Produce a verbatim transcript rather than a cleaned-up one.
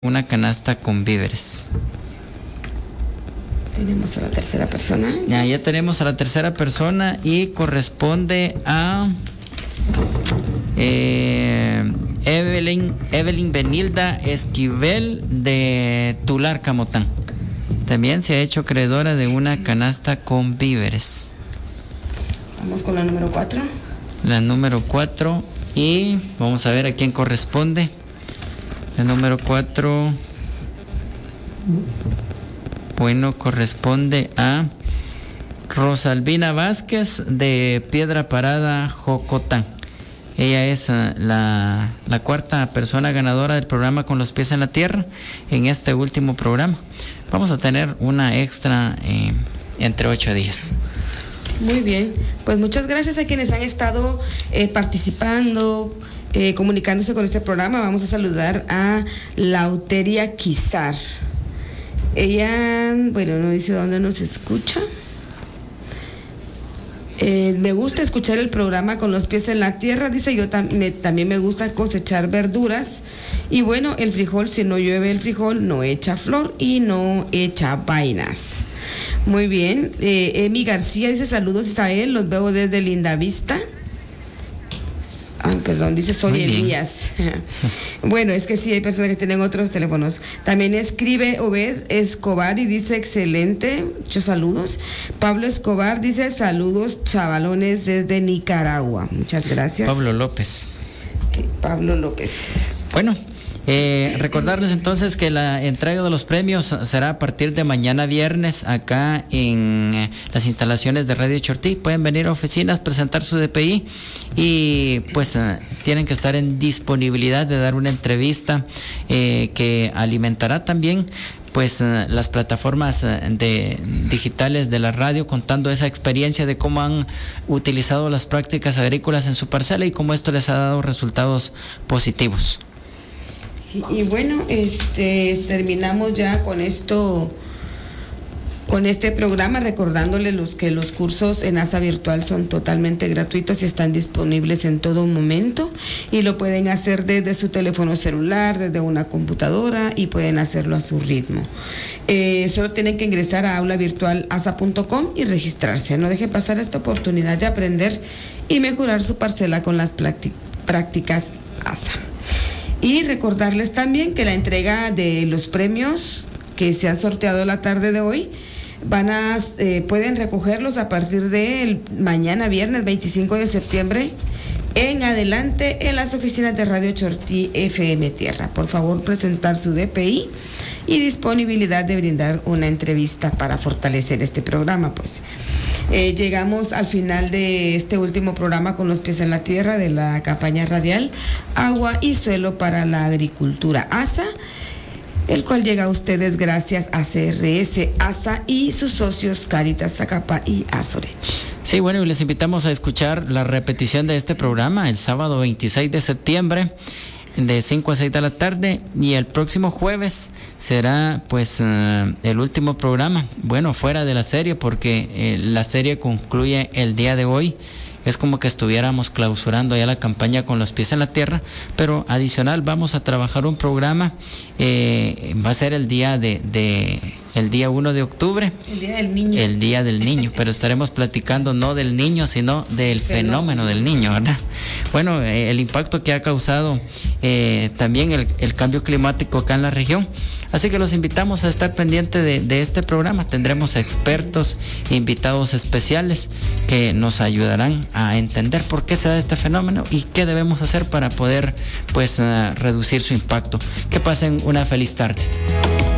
una canasta con víveres. Tenemos a la tercera persona. Ya, ya tenemos a la tercera persona y corresponde a eh, Evelyn, Evelyn Benilda Esquivel de Tular, Camotán. También se ha hecho acreedora de una canasta con víveres. Vamos con la número cuatro. La número cuatro y vamos a ver a quién corresponde. La número cuatro, bueno, corresponde a Rosalvina Vázquez de Piedra Parada, Jocotán. Ella es uh, la, la cuarta persona ganadora del programa Con los Pies en la Tierra en este último programa. Vamos a tener una extra eh, entre ocho días. Muy bien, pues muchas gracias a quienes han estado eh, participando, eh, comunicándose con este programa. Vamos a saludar a Lauteria Quizar. Ella, bueno, no dice dónde nos escucha. Eh, me gusta escuchar el programa Con los Pies en la Tierra, dice. Yo tam- me, también me gusta cosechar verduras. Y bueno, el frijol, si no llueve el frijol, no echa flor y no echa vainas. Muy bien. eh, Emi García dice saludos Isael, los veo desde Lindavista. Ah, perdón, dice soy Elías. Bueno, es que sí, hay personas que tienen otros teléfonos. También escribe Obed Escobar y dice excelente, muchos saludos. Pablo Escobar dice saludos chavalones desde Nicaragua. Muchas gracias. Pablo López. Sí, Pablo López. Bueno, eh, recordarles entonces que la entrega de los premios será a partir de mañana viernes acá en eh, las instalaciones de Radio Chortí. Pueden venir a oficinas, presentar su D P I y pues eh, tienen que estar en disponibilidad de dar una entrevista eh, que alimentará también pues eh, las plataformas eh, de digitales de la radio, contando esa experiencia de cómo han utilizado las prácticas agrícolas en su parcela y cómo esto les ha dado resultados positivos. Sí, y bueno, este terminamos ya con esto, con este programa, recordándole los que los cursos en ASA Virtual son totalmente gratuitos y están disponibles en todo momento y lo pueden hacer desde su teléfono celular, desde una computadora y pueden hacerlo a su ritmo. Eh, solo tienen que ingresar a aula virtual asa punto com y registrarse. No deje pasar esta oportunidad de aprender y mejorar su parcela con las prácticas ASA. Y recordarles también que la entrega de los premios que se han sorteado la tarde de hoy van a eh, pueden recogerlos a partir de mañana viernes veinticinco de septiembre en adelante en las oficinas de Radio Chortí F M Tierra. Por favor, presentar su D P I y disponibilidad de brindar una entrevista para fortalecer este programa. Pues eh, llegamos al final de este último programa Con los Pies en la Tierra de la campaña radial Agua y Suelo para la Agricultura ASA, el cual llega a ustedes gracias a C R S ASA y sus socios Cáritas Zacapa y Azorech. Sí, bueno, y les invitamos a escuchar la repetición de este programa el sábado veintiséis de septiembre de cinco a seis de la tarde y el próximo jueves será pues uh, el último programa, bueno, fuera de la serie porque eh, la serie concluye el día de hoy. Es como que estuviéramos clausurando ya la campaña Con los Pies en la Tierra, pero adicional vamos a trabajar un programa, eh, va a ser el día de, de el día uno de octubre. El día del niño. El día del niño, pero estaremos platicando no del niño, sino del fenómeno, fenómeno del niño, ¿verdad? Bueno, eh, el impacto que ha causado eh, también el, el cambio climático acá en la región. Así que los invitamos a estar pendientes de, de este programa. Tendremos expertos, invitados especiales que nos ayudarán a entender por qué se da este fenómeno y qué debemos hacer para poder pues uh, reducir su impacto. Que pasen una feliz tarde.